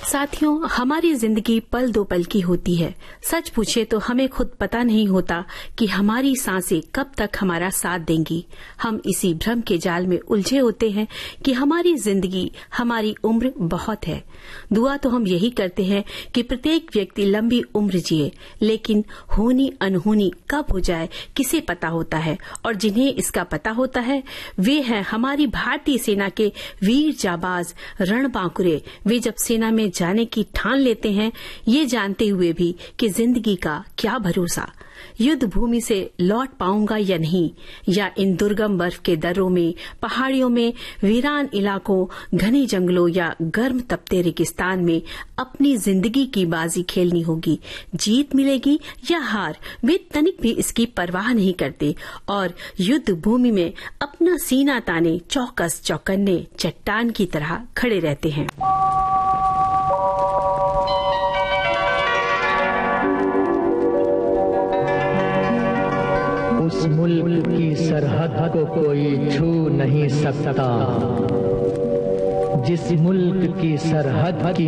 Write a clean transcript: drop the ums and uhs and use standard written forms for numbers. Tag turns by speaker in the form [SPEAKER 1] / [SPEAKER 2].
[SPEAKER 1] साथियों, हमारी जिंदगी पल दो पल की होती है। सच पूछे तो हमें खुद पता नहीं होता कि हमारी सांसें कब तक हमारा साथ देंगी। हम इसी भ्रम के जाल में उलझे होते हैं कि हमारी जिंदगी, हमारी उम्र बहुत है। दुआ तो हम यही करते हैं कि प्रत्येक व्यक्ति लंबी उम्र जिए, लेकिन होनी अनहोनी कब हो जाए किसे पता होता है। और जिन्हें इसका पता होता है वे हैं हमारी भारतीय सेना के वीर जाबाज रणबांकुरे। वे जब सेना में जाने की ठान लेते हैं, ये जानते हुए भी कि जिंदगी का क्या भरोसा, युद्ध भूमि से लौट पाऊंगा या नहीं, या इन दुर्गम बर्फ के दर्रों में, पहाड़ियों में, वीरान इलाकों, घने जंगलों या गर्म तपते रेगिस्तान में अपनी जिंदगी की बाजी खेलनी होगी। जीत मिलेगी या हार, वे तनिक भी इसकी परवाह नहीं करते और युद्ध भूमि में अपना सीना ताने चौकस चौकन्ने चट्टान की तरह खड़े रहते हैं।
[SPEAKER 2] उस मुल्क की सरहद को कोई छू नहीं सकता जिस मुल्क की सरहद की